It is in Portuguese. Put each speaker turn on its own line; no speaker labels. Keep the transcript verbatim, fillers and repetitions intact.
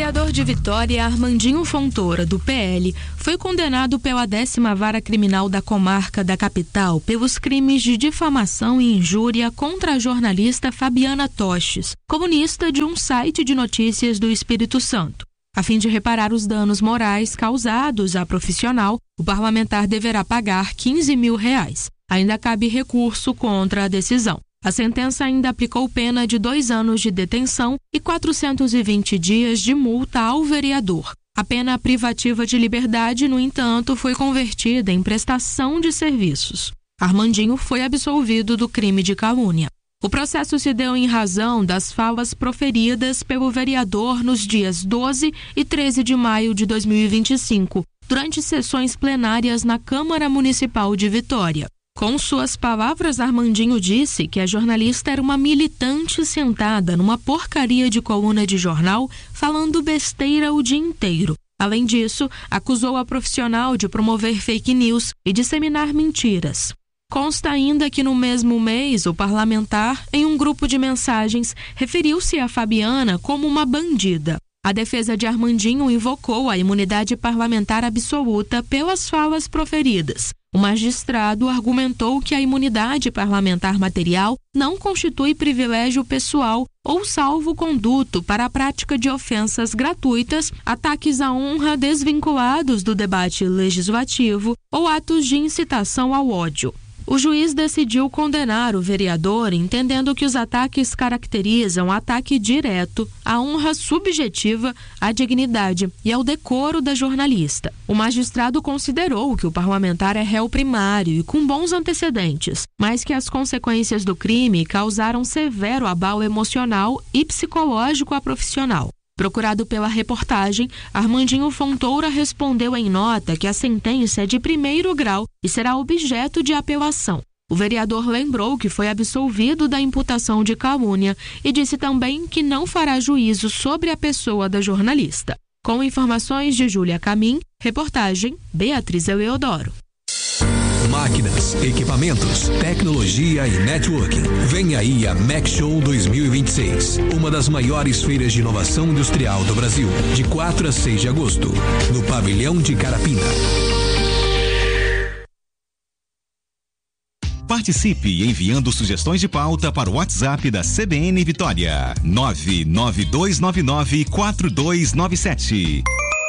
vereador de Vitória, Armandinho Fontoura, do P L, foi condenado pela décima Vara Criminal da Comarca da Capital pelos crimes de difamação e injúria contra a jornalista Fabiana Toches, colunista de um site de notícias do Espírito Santo. A fim de reparar os danos morais causados à profissional, o parlamentar deverá pagar quinze mil reais. Ainda cabe recurso contra a decisão. A sentença ainda aplicou pena de dois anos de detenção e quatrocentos e vinte dias de multa ao vereador. A pena privativa de liberdade, no entanto, foi convertida em prestação de serviços. Armandinho foi absolvido do crime de calúnia. O processo se deu em razão das falas proferidas pelo vereador nos dias doze e treze de maio de dois mil e vinte e cinco, durante sessões plenárias na Câmara Municipal de Vitória. Com suas palavras, Armandinho disse que a jornalista era uma militante sentada numa porcaria de coluna de jornal falando besteira o dia inteiro. Além disso, acusou a profissional de promover fake news e disseminar mentiras. Consta ainda que no mesmo mês, o parlamentar, em um grupo de mensagens, referiu-se a Fabiana como uma bandida. A defesa de Armandinho invocou a imunidade parlamentar absoluta pelas falas proferidas. O magistrado argumentou que a imunidade parlamentar material não constitui privilégio pessoal ou salvo-conduto para a prática de ofensas gratuitas, ataques à honra desvinculados do debate legislativo ou atos de incitação ao ódio. O juiz decidiu condenar o vereador, entendendo que os ataques caracterizam ataque direto à honra subjetiva, à dignidade e ao decoro da jornalista. O magistrado considerou que o parlamentar é réu primário e com bons antecedentes, mas que as consequências do crime causaram severo abalo emocional e psicológico à profissional. Procurado pela reportagem, Armandinho Fontoura respondeu em nota que a sentença é de primeiro grau e será objeto de apelação. O vereador lembrou que foi absolvido da imputação de calúnia e disse também que não fará juízo sobre a pessoa da jornalista. Com informações de Júlia Camim, reportagem Beatriz Eleodoro.
Máquinas, equipamentos, tecnologia e networking. Vem aí a Mac Show dois mil e vinte e seis, uma das maiores feiras de inovação industrial do Brasil, de quatro a seis de agosto, no Pavilhão de Carapina.
Participe enviando sugestões de pauta para o WhatsApp da C B N Vitória, nove nove dois nove nove quatro dois nove sete.